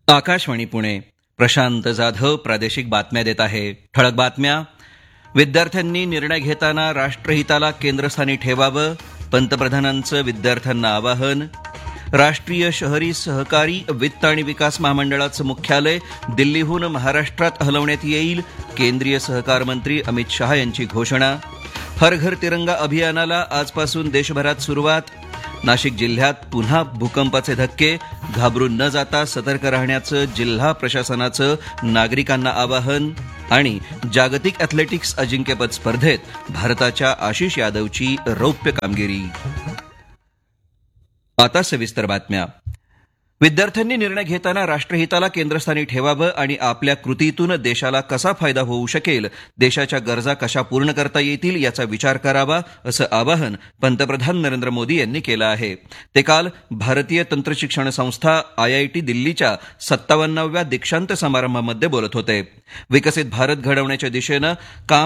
आकाशवाणी पुणे. प्रशांत जाधव प्रादेशिक बातम्या देत आहे. ठळक बातम्या. विद्यार्थ्यांनी निर्णय घेताना राष्ट्रहिताला केंद्रस्थानी ठेवावं, पंतप्रधानांचं विद्यार्थ्यांना आवाहन. राष्ट्रीय शहरी सहकारी वित्त आणि विकास महामंडळाचं मुख्यालय दिल्लीहून महाराष्ट्रात हलवण्यात येईल, केंद्रीय सहकार मंत्री अमित शहा यांची घोषणा. हर घर तिरंगा अभियानाला आजपासून देशभरात सुरुवात. नाशिक जिल्ह्यात पुन्हा भूकंपाचे धक्के, घाबरून न जाता सतर्क राहण्याचं जिल्हा प्रशासनाचं नागरिकांना आवाहन. आणि जागतिक अथलेटिक्स अजिंक्यपद स्पर्धेत भारताच्या आशिष यादवची रौप्य कामगिरी. आता सविस्तर बातम्या. विद्यार्थ्यांनी निर्णय घेताना राष्ट्रहिताला केंद्रस्थानी ठेवावं आणि आपल्या कृतीतून देशाला कसा फायदा होऊ शकेल, देशाच्या गरजा कशा पूर्ण करता येतील याचा विचार करावा, असं आवाहन पंतप्रधान नरेंद्र मोदी यांनी केलं आहे. ते काल भारतीय तंत्रशिक्षण संस्था IIT दिल्लीच्या 57व्या दीक्षांत समारंभामध्ये बोलत होते. विकसित भारत घडवण्याच्या दिशेनं काम